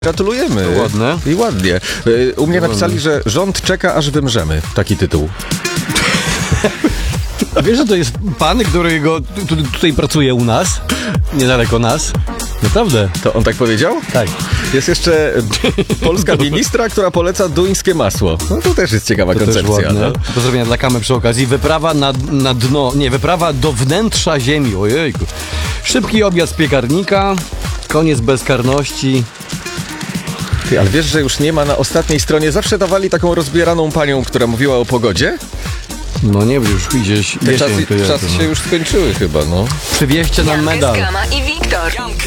Gratulujemy. To ładne. I ładnie. U mnie napisali, że rząd czeka, aż wymrzemy. Taki tytuł. A wiesz, że to jest pan, który tutaj pracuje u nas? Niedaleko nas? Naprawdę. To on tak powiedział? Tak. Jest jeszcze polska ministra, która poleca duńskie masło. No to też jest ciekawa koncepcja. Też ładne. No? Pozdrowienia dla Kamy przy okazji. Wyprawa na dno, wyprawa do wnętrza ziemi. Ojejku. Szybki objazd piekarnika. Koniec bezkarności. Ty, ale wiesz, że już nie ma na ostatniej stronie. Zawsze dawali taką rozbieraną panią, która mówiła o pogodzie. No nie, już idzie. Te czasy się już skończyły chyba, no. Przywieźcie nam medal. Kama i Wiktor.